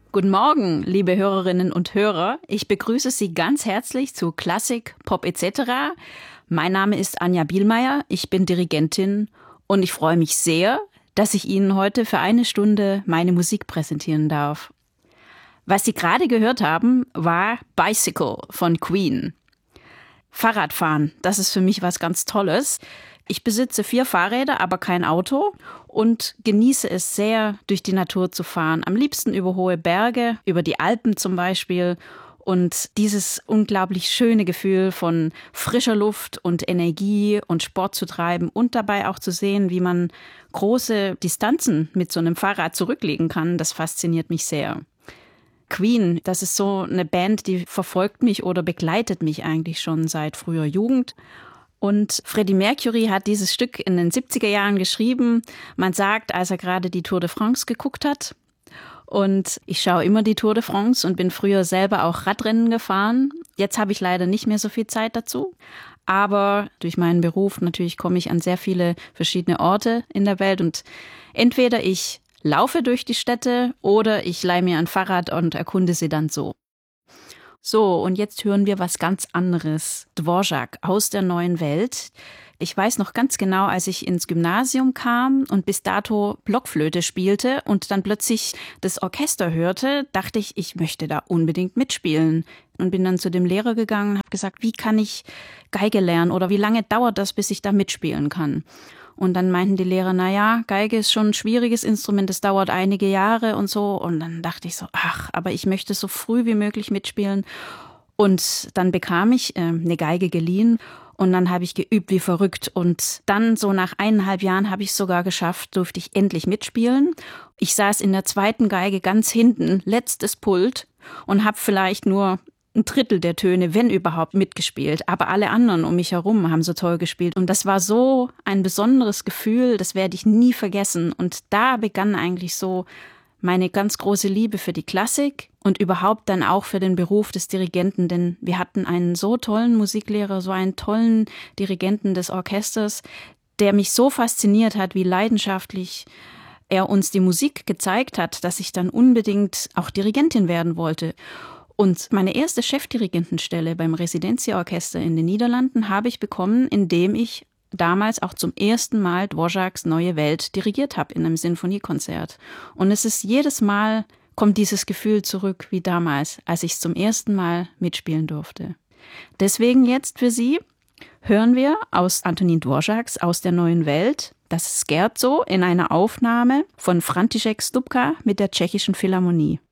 Guten Morgen, liebe Hörerinnen und Hörer. Ich begrüße Sie ganz herzlich zu Klassik, Pop etc. Mein Name ist Anja Bielmeier, ich bin Dirigentin und ich freue mich sehr, dass ich Ihnen heute für eine Stunde meine Musik präsentieren darf. Was Sie gerade gehört haben, war Bicycle von Queen. Fahrradfahren, das ist für mich was ganz Tolles. Ich besitze 4 Fahrräder, aber kein Auto und genieße es sehr, durch die Natur zu fahren. Am liebsten über hohe Berge, über die Alpen zum Beispiel. Und dieses unglaublich schöne Gefühl von frischer Luft und Energie und Sport zu treiben und dabei auch zu sehen, wie man große Distanzen mit so einem Fahrrad zurücklegen kann, das fasziniert mich sehr. Queen, das ist so eine Band, die verfolgt mich oder begleitet mich eigentlich schon seit früher Jugend. Und Freddie Mercury hat dieses Stück in den 70er Jahren geschrieben. Man sagt, als er gerade die Tour de France geguckt hat. Und ich schaue immer die Tour de France und bin früher selber auch Radrennen gefahren. Jetzt habe ich leider nicht mehr so viel Zeit dazu. Aber durch meinen Beruf natürlich komme ich an sehr viele verschiedene Orte in der Welt. Und entweder ich laufe durch die Städte oder ich leihe mir ein Fahrrad und erkunde sie dann so. So, und jetzt hören wir was ganz anderes. Dvorak aus der neuen Welt. Ich weiß noch ganz genau, als ich ins Gymnasium kam und bis dato Blockflöte spielte und dann plötzlich das Orchester hörte, dachte ich, ich möchte da unbedingt mitspielen. Und bin dann zu dem Lehrer gegangen und habe gesagt, wie kann ich Geige lernen oder wie lange dauert das, bis ich da mitspielen kann? Und dann meinten die Lehrer, naja, Geige ist schon ein schwieriges Instrument, es dauert einige Jahre und so. Und dann dachte ich so, aber ich möchte so früh wie möglich mitspielen. Und dann bekam ich eine Geige geliehen und dann habe ich geübt wie verrückt. Und dann so nach 1,5 Jahren habe ich es sogar geschafft, durfte ich endlich mitspielen. Ich saß in der 2. Geige ganz hinten, letztes Pult und habe vielleicht nur 1/3 der Töne, wenn überhaupt, mitgespielt. Aber alle anderen um mich herum haben so toll gespielt. Und das war so ein besonderes Gefühl, das werde ich nie vergessen. Und da begann eigentlich so meine ganz große Liebe für die Klassik und überhaupt dann auch für den Beruf des Dirigenten. Denn wir hatten einen so tollen Musiklehrer, so einen tollen Dirigenten des Orchesters, der mich so fasziniert hat, wie leidenschaftlich er uns die Musik gezeigt hat, dass ich dann unbedingt auch Dirigentin werden wollte. Und meine erste Chefdirigentenstelle beim Residenzia-Orchester in den Niederlanden habe ich bekommen, indem ich damals auch zum ersten Mal Dvoraks Neue Welt dirigiert habe in einem Sinfoniekonzert. Und es ist jedes Mal, kommt dieses Gefühl zurück wie damals, als ich es zum ersten Mal mitspielen durfte. Deswegen jetzt für Sie hören wir aus Antonín Dvoraks Aus der Neuen Welt das Scherzo in einer Aufnahme von František Stupka mit der Tschechischen Philharmonie.